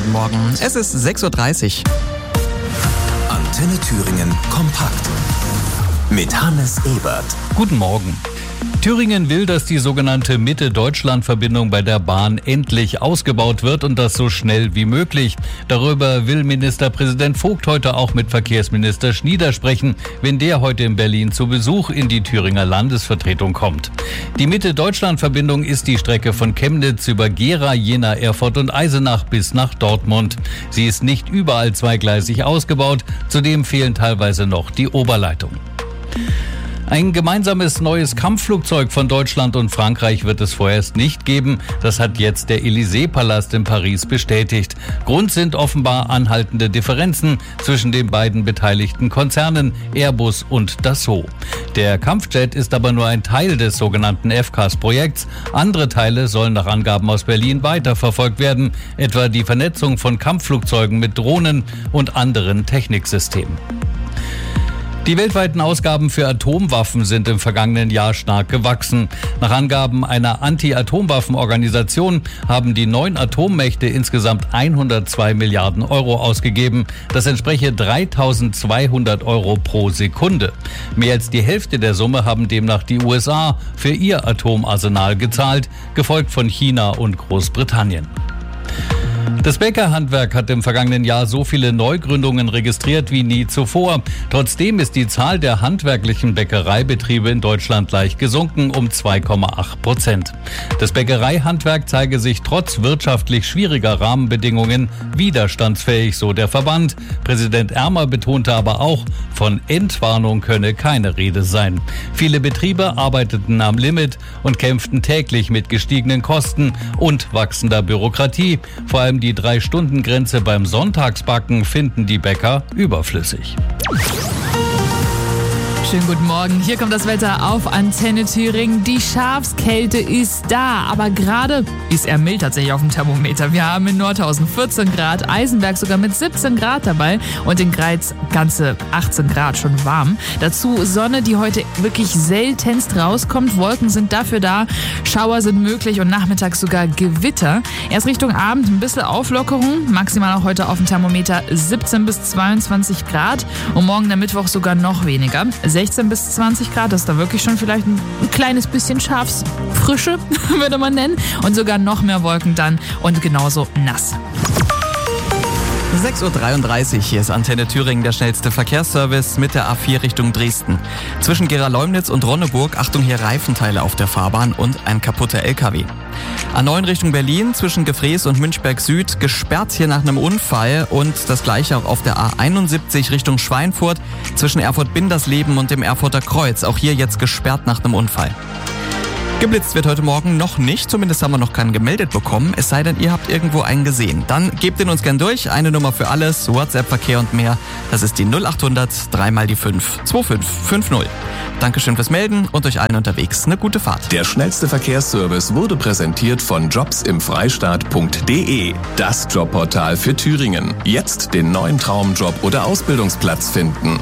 guten Morgen. Es ist 6.30 Uhr. Antenne Thüringen kompakt mit Hannes Ebert. Guten Morgen. Thüringen will, dass die sogenannte Mitte-Deutschland-Verbindung bei der Bahn endlich ausgebaut wird und das so schnell wie möglich. Darüber will Ministerpräsident Vogt heute auch mit Verkehrsminister Schnieder sprechen, wenn der heute in Berlin zu Besuch in die Thüringer Landesvertretung kommt. Die Mitte-Deutschland-Verbindung ist die Strecke von Chemnitz über Gera, Jena, Erfurt und Eisenach bis nach Dortmund. Sie ist nicht überall zweigleisig ausgebaut, zudem fehlen teilweise noch die Oberleitungen. Ein gemeinsames neues Kampfflugzeug von Deutschland und Frankreich wird es vorerst nicht geben. Das hat jetzt der Élysée-Palast in Paris bestätigt. Grund sind offenbar anhaltende Differenzen zwischen den beiden beteiligten Konzernen Airbus und Dassault. Der Kampfjet ist aber nur ein Teil des sogenannten FCAS-Projekts. Andere Teile sollen nach Angaben aus Berlin weiterverfolgt werden, etwa die Vernetzung von Kampfflugzeugen mit Drohnen und anderen Techniksystemen. Die weltweiten Ausgaben für Atomwaffen sind im vergangenen Jahr stark gewachsen. Nach Angaben einer Anti-Atomwaffen-Organisation haben die 9 Atommächte insgesamt 102 Milliarden Euro ausgegeben. Das entspreche 3.200 Euro pro Sekunde. Mehr als die Hälfte der Summe haben demnach die USA für ihr Atomarsenal gezahlt, gefolgt von China und Großbritannien. Das Bäckerhandwerk hat im vergangenen Jahr so viele Neugründungen registriert wie nie zuvor. Trotzdem ist die Zahl der handwerklichen Bäckereibetriebe in Deutschland leicht gesunken um 2,8%. Das Bäckereihandwerk zeige sich trotz wirtschaftlich schwieriger Rahmenbedingungen widerstandsfähig, so der Verband. Präsident Ermer betonte aber auch, von Entwarnung könne keine Rede sein. Viele Betriebe arbeiteten am Limit und kämpften täglich mit gestiegenen Kosten und wachsender Bürokratie. Vor allem die 3-Stunden-Grenze beim Sonntagsbacken finden die Bäcker überflüssig. Schönen guten Morgen. Hier kommt das Wetter auf Antenne Thüringen. Die Schafskälte ist da, aber gerade ist er mild tatsächlich auf dem Thermometer. Wir haben in Nordhausen 14 Grad, Eisenberg sogar mit 17 Grad dabei und in Greiz ganze 18 Grad, schon warm. Dazu Sonne, die heute wirklich seltenst rauskommt. Wolken sind dafür da, Schauer sind möglich und nachmittags sogar Gewitter. Erst Richtung Abend ein bisschen Auflockerung, maximal auch heute auf dem Thermometer 17 bis 22 Grad und morgen der Mittwoch sogar noch weniger. 16 bis 20 Grad, das ist da wirklich schon vielleicht ein kleines bisschen Schafsfrische, würde man nennen. Und sogar noch mehr Wolken dann und genauso nass. 6.33 Uhr, hier ist Antenne Thüringen, der schnellste Verkehrsservice mit der A4 Richtung Dresden. Zwischen Gera-Leumnitz und Ronneburg, Achtung, hier Reifenteile auf der Fahrbahn und ein kaputter LKW. A9 Richtung Berlin, zwischen Gefrees und Münchberg Süd, gesperrt hier nach einem Unfall und das gleiche auch auf der A71 Richtung Schweinfurt, zwischen Erfurt-Bindersleben und dem Erfurter Kreuz, auch hier jetzt gesperrt nach einem Unfall. Geblitzt wird heute Morgen noch nicht, zumindest haben wir noch keinen gemeldet bekommen, es sei denn, ihr habt irgendwo einen gesehen. Dann gebt ihn uns gern durch, eine Nummer für alles, WhatsApp-Verkehr und mehr, das ist die 0800 3 mal die 5 2550. Dankeschön fürs Melden und euch allen unterwegs eine gute Fahrt. Der schnellste Verkehrsservice wurde präsentiert von jobsimfreistaat.de, das Jobportal für Thüringen. Jetzt den neuen Traumjob oder Ausbildungsplatz finden.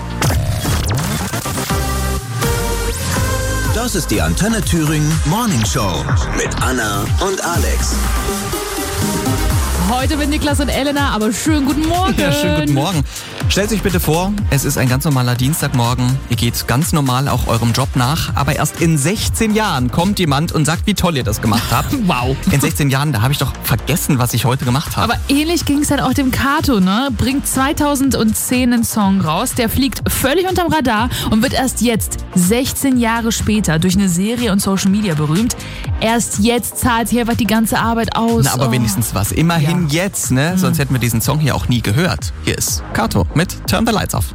Das ist die Antenne Thüringen Morning Show mit Anna und Alex. Heute mit Niklas und Elena, aber schönen guten Morgen. Ja, schönen guten Morgen. Stellt euch bitte vor, es ist ein ganz normaler Dienstagmorgen. Ihr geht ganz normal auch eurem Job nach, aber erst in 16 Jahren kommt jemand und sagt, wie toll ihr das gemacht habt. Wow. In 16 Jahren, da habe ich doch vergessen, was ich heute gemacht habe. Aber ähnlich ging es dann auch dem Kato, ne? Bringt 2010 einen Song raus, der fliegt völlig unterm Radar und wird erst jetzt, 16 Jahre später, durch eine Serie und Social Media berühmt. Erst jetzt zahlt hier einfach die ganze Arbeit aus. Na, aber wenigstens was. Immerhin jetzt, ne? Sonst hätten wir diesen Song hier auch nie gehört. Hier ist Kato mit Turn the Lights Off.